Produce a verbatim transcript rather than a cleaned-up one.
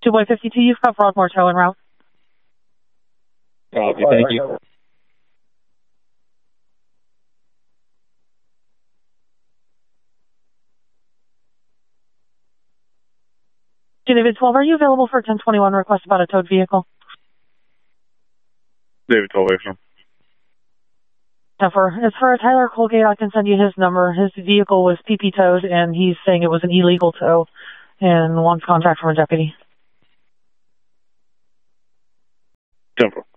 two by fifty-two, you've got Broadmoor Tow en route. Copy, thank you. David twelve, are you available for ten twenty-one request about a towed vehicle? David twelve, April. For, as for Tyler Colgate, I can send you his number. His vehicle was P P towed, and he's saying it was an illegal tow and wants contact from a deputy. Temple.